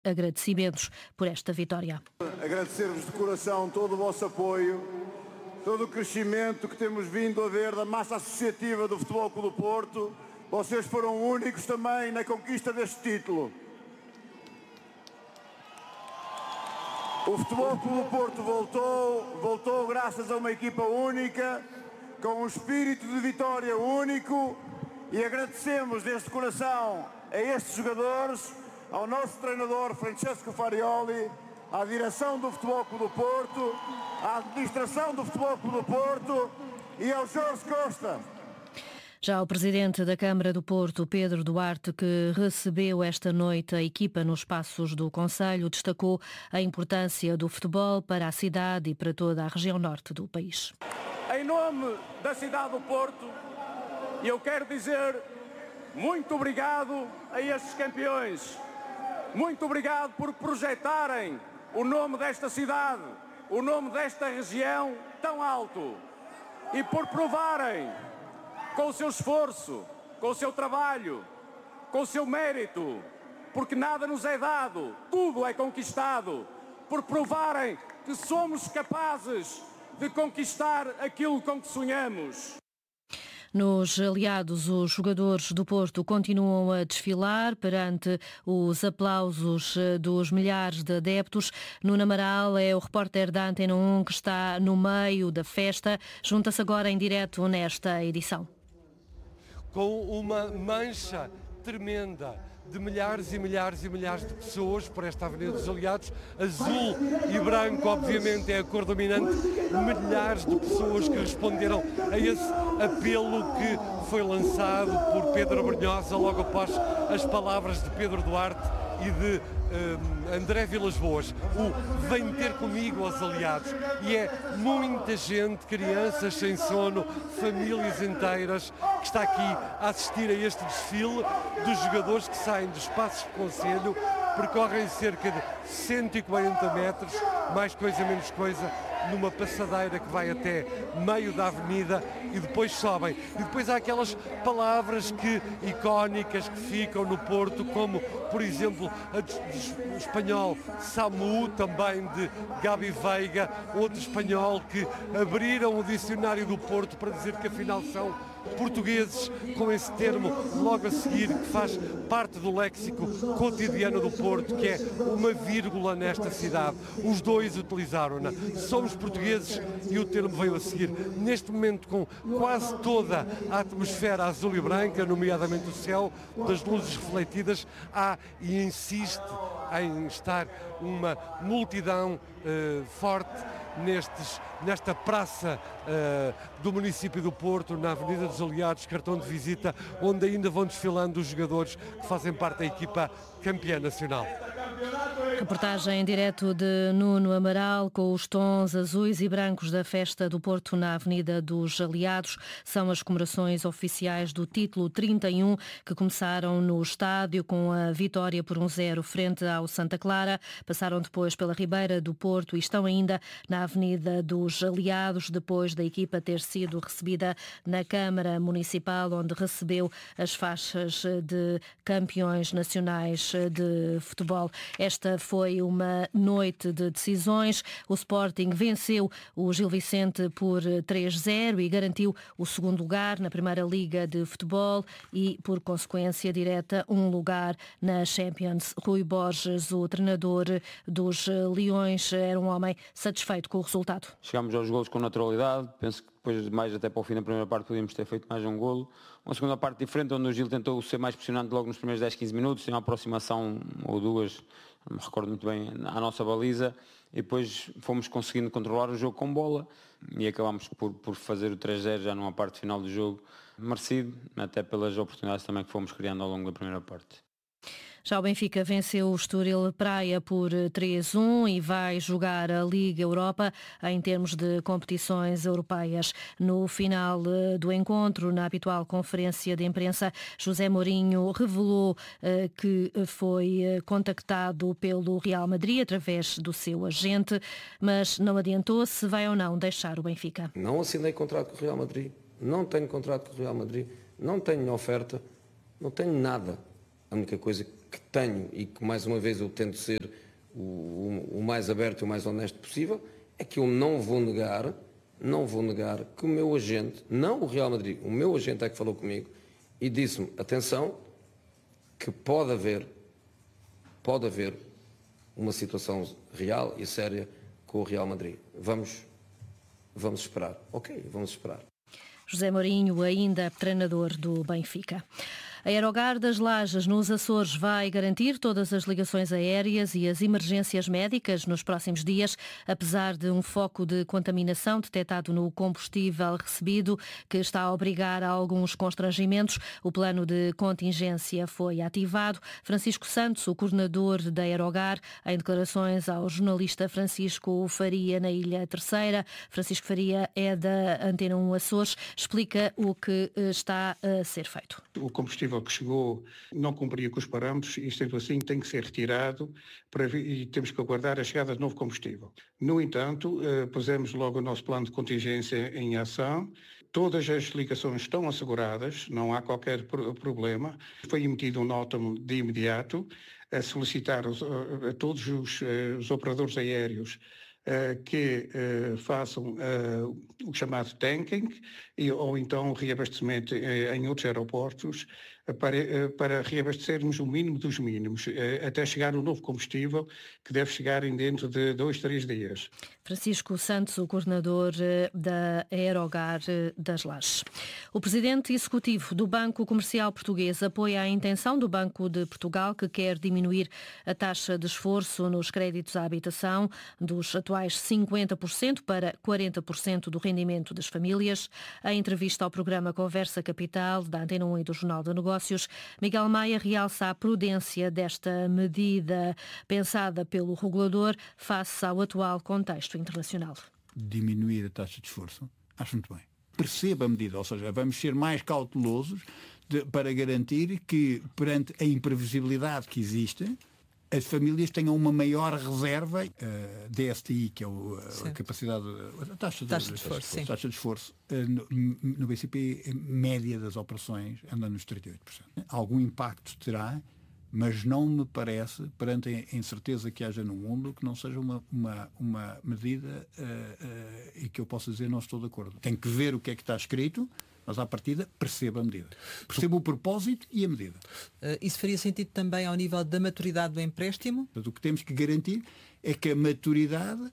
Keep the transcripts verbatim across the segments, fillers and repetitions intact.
agradecimentos por esta vitória. Agradecer-vos de coração todo o vosso apoio, todo o crescimento que temos vindo a ver da massa associativa do Futebol Clube do Porto. Vocês foram únicos também na conquista deste título. O Futebol Clube do Porto voltou, voltou graças a uma equipa única, com um espírito de vitória único, e agradecemos desde o coração a estes jogadores, ao nosso treinador Francesco Farioli, à direção do Futebol Clube do Porto, à administração do Futebol Clube do Porto e ao Jorge Costa. Já o presidente da Câmara do Porto, Pedro Duarte, que recebeu esta noite a equipa nos passos do concelho, destacou a importância do futebol para a cidade e para toda a região norte do país. Em nome da cidade do Porto, eu quero dizer muito obrigado a estes campeões. Muito obrigado por projetarem o nome desta cidade, o nome desta região tão alto, e por provarem com o seu esforço, com o seu trabalho, com o seu mérito, porque nada nos é dado, tudo é conquistado, por provarem que somos capazes de conquistar aquilo com que sonhamos. Nos aliados, os jogadores do Porto continuam a desfilar perante os aplausos dos milhares de adeptos. Nuno Amaral é o repórter da Antena um que está no meio da festa. Junta-se agora em direto nesta edição. Com uma mancha tremenda de milhares e milhares e milhares de pessoas por esta Avenida dos Aliados, azul e branco obviamente é a cor dominante, milhares de pessoas que responderam a esse apelo que foi lançado por Pedro Brunhosa logo após as palavras de Pedro Duarte e de um, André Vilas-Boas, o vem ter comigo aos aliados. E é muita gente, crianças sem sono, famílias inteiras, que está aqui a assistir a este desfile dos jogadores que saem dos passos de concelho, percorrem cerca de cento e quarenta metros, mais coisa menos coisa, numa passadeira que vai até meio da avenida e depois sobem. E depois há aquelas palavras que, icónicas que ficam no Porto, como, por exemplo, a do espanhol Samu, também de Gabi Veiga, outro espanhol que abriram o dicionário do Porto para dizer que afinal são portugueses, com esse termo logo a seguir, que faz parte do léxico cotidiano do Porto, que é uma vírgula nesta cidade. Os dois utilizaram-na. Somos portugueses e o termo veio a seguir. Neste momento, com quase toda a atmosfera azul e branca, nomeadamente o céu, das luzes refletidas, há e insiste em estar uma multidão uh, forte nestes, nesta praça uh, do município do Porto, na Avenida dos Aliados, cartão de visita, onde ainda vão desfilando os jogadores que fazem parte da equipa campeã nacional. Reportagem em direto de Nuno Amaral, com os tons azuis e brancos da festa do Porto na Avenida dos Aliados. São as comemorações oficiais do título trinta e um que começaram no estádio com a vitória por um zero frente ao Santa Clara. Passaram depois pela Ribeira do Porto e estão ainda na Avenida dos Aliados, depois da equipa ter sido recebida na Câmara Municipal, onde recebeu as faixas de campeões nacionais de futebol. Esta foi uma noite de decisões. O Sporting venceu o Gil Vicente por três zero e garantiu o segundo lugar na Primeira Liga de Futebol e, por consequência direta, um lugar na Champions. Rui Borges, o treinador dos Leões, era um homem satisfeito com o resultado. Chegámos aos golos com naturalidade. Penso que depois, mais até para o fim da primeira parte, podíamos ter feito mais um golo. Uma segunda parte diferente, onde o Gil tentou ser mais pressionante logo nos primeiros dez, quinze minutos, tem uma aproximação ou duas, não me recordo muito bem, à nossa baliza, e depois fomos conseguindo controlar o jogo com bola e acabámos por, por fazer o três zero já numa parte final do jogo, merecido, até pelas oportunidades também que fomos criando ao longo da primeira parte. Já o Benfica venceu o Estoril Praia por três um e vai jogar a Liga Europa em termos de competições europeias. No final do encontro, na habitual conferência de imprensa, José Mourinho revelou uh, que foi contactado pelo Real Madrid através do seu agente, mas não adiantou se vai ou não deixar o Benfica. Não assinei contrato com o Real Madrid, não tenho contrato com o Real Madrid, não tenho oferta, não tenho nada. A única coisa que tenho e que mais uma vez eu tento ser o, o, o mais aberto e o mais honesto possível é que eu não vou negar, não vou negar que o meu agente, não o Real Madrid, o meu agente é que falou comigo e disse-me, atenção, que pode haver, pode haver uma situação real e séria com o Real Madrid. Vamos, vamos esperar. Ok, vamos esperar. José Mourinho, ainda treinador do Benfica. A Aerogar das Lajes, nos Açores, vai garantir todas as ligações aéreas e as emergências médicas nos próximos dias, apesar de um foco de contaminação detectado no combustível recebido, que está a obrigar a alguns constrangimentos. O plano de contingência foi ativado. Francisco Santos, o coordenador da Aerogar, em declarações ao jornalista Francisco Faria na Ilha Terceira. Francisco Faria é da Antena um Açores, explica o que está a ser feito. O combustível que chegou não cumpria com os parâmetros e, sendo assim, tem que ser retirado para, e temos que aguardar a chegada de novo combustível. No entanto, eh, pusemos logo o nosso plano de contingência em ação. Todas as ligações estão asseguradas, não há qualquer pro- problema. Foi emitido um nótamo de imediato a solicitar os, a todos os, os operadores aéreos Uh, que uh, façam uh, o chamado tanking e, ou então reabastecimento uh, em outros aeroportos uh, para, uh, para reabastecermos o mínimo dos mínimos, uh, até chegar o novo combustível, que deve chegar em dentro de dois, três dias. Francisco Santos, o coordenador da Aerogar das Lajes. O presidente executivo do Banco Comercial Português apoia a intenção do Banco de Portugal, que quer diminuir a taxa de esforço nos créditos à habitação dos atuais cinquenta por cento para quarenta por cento do rendimento das famílias. Em entrevista ao programa Conversa Capital, da Antena um e do Jornal de Negócios, Miguel Maia realça a prudência desta medida pensada pelo regulador face ao atual contexto internacional. Diminuir a taxa de esforço, acho muito bem. Perceba a medida, ou seja, vamos ser mais cautelosos de, para garantir que, perante a imprevisibilidade que existe, as famílias tenham uma maior reserva, uh, D S T I, que é o, a capacidade, a taxa de, taxa de esforço, taxa, taxa de esforço uh, no, no B C P, a média das operações anda nos trinta e oito por cento. Algum impacto terá, mas não me parece, perante a incerteza que haja no mundo, que não seja uma, uma, uma medida uh, uh, e que eu possa dizer não estou de acordo. Tem que ver o que é que está escrito, mas à partida perceba a medida. Perceba o propósito e a medida. Uh, isso faria sentido também ao nível da maturidade do empréstimo? Mas o que temos que garantir é que a maturidade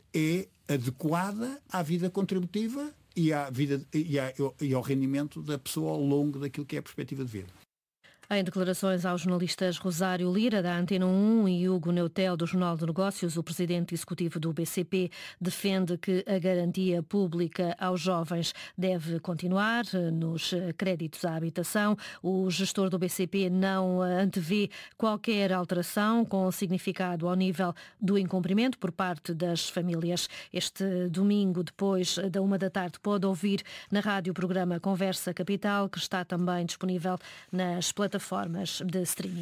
é adequada à vida contributiva e, à vida, e, à, e ao rendimento da pessoa ao longo daquilo que é a perspectiva de vida. Em declarações aos jornalistas Rosário Lira, da Antena um, e Hugo Neutel, do Jornal de Negócios, o presidente executivo do B C P defende que a garantia pública aos jovens deve continuar nos créditos à habitação. O gestor do B C P não antevê qualquer alteração com significado ao nível do incumprimento por parte das famílias. Este domingo, depois da uma da tarde, pode ouvir na rádio o programa Conversa Capital, que está também disponível nas plataformas plataformas de streaming.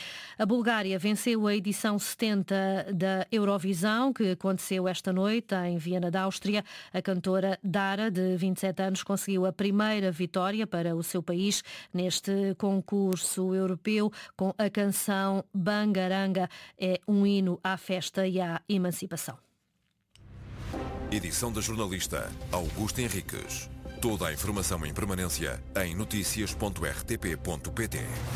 A Bulgária venceu a edição setenta da Eurovisão, que aconteceu esta noite em Viena da Áustria. A cantora Dara, de vinte e sete anos, conseguiu a primeira vitória para o seu país neste concurso europeu com a canção Bangaranga. É um hino à festa e à emancipação. Edição da jornalista Augusto Henriques. Toda a informação em permanência em notícias ponto r t p ponto p t.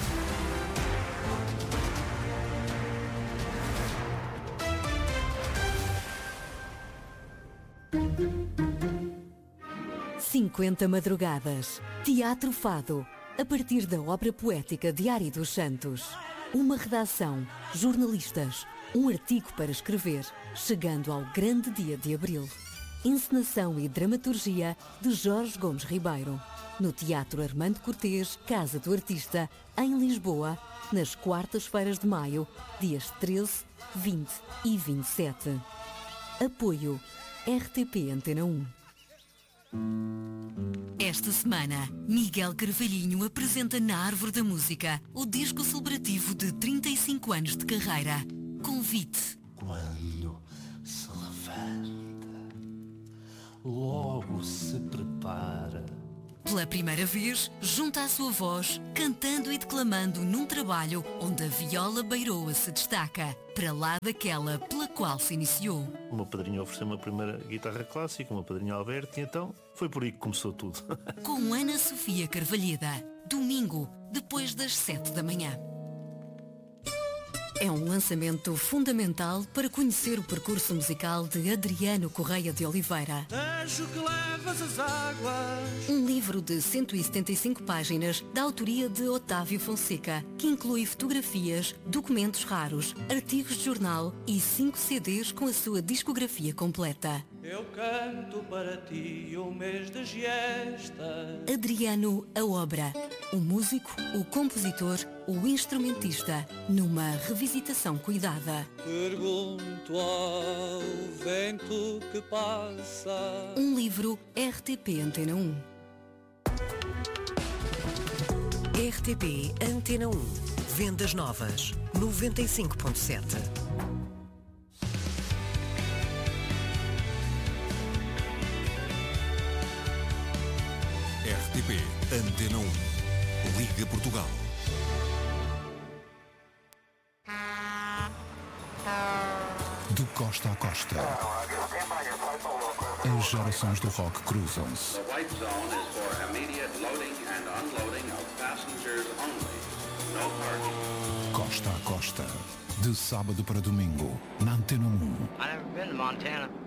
cinquenta madrugadas. Teatro Fado. A partir da obra poética de Ari dos Santos. Uma redação, jornalistas, um artigo para escrever, chegando ao grande dia de abril. Encenação e dramaturgia de Jorge Gomes Ribeiro. No Teatro Armando Cortês, Casa do Artista, em Lisboa, nas quartas-feiras de maio, dias treze, vinte e vinte e sete. Apoio R T P Antena um. Esta semana, Miguel Carvalhinho apresenta na Árvore da Música o disco celebrativo de trinta e cinco anos de carreira. Convite. Quando se levanta, logo se prepara Pela primeira vez, junta a sua voz, cantando e declamando num trabalho onde a viola beiroa se destaca, para lá daquela pela qual se iniciou. O meu padrinho ofereceu uma primeira guitarra clássica, o meu padrinho Alberto, e então foi por aí que começou tudo. Com Ana Sofia Carvalheda, domingo, depois das sete da manhã. É um lançamento fundamental para conhecer o percurso musical de Adriano Correia de Oliveira. Deixo que levas as águas. Um livro de cento e setenta e cinco páginas da autoria de Otávio Fonseca, que inclui fotografias, documentos raros, artigos de jornal e cinco C Ds com a sua discografia completa. Eu canto para ti o mês de giesta. Adriano, a obra. O músico, o compositor, o instrumentista, numa revisitação cuidada. Pergunto ao vento que passa. Um livro R T P Antena um. R T P Antena um. Vendas novas. noventa e cinco ponto sete. R T P Antena um. Liga Portugal. De costa a costa, as gerações do rock cruzam-se. Costa a costa, de sábado para domingo, na Antena um. I've never been to Montana.